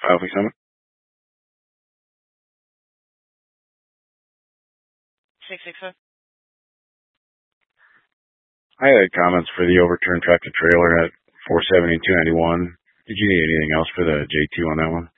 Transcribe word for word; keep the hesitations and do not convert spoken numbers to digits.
Alfie Summit. six six five. I had comments for the overturned tractor trailer at four seventy and two ninety-one. Did you need anything else for the J two on that one?